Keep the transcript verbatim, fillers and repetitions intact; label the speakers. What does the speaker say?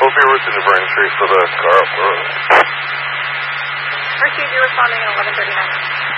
Speaker 1: will be route to entry for the car up the road.
Speaker 2: Received, you're responding at eleven thirty-nine.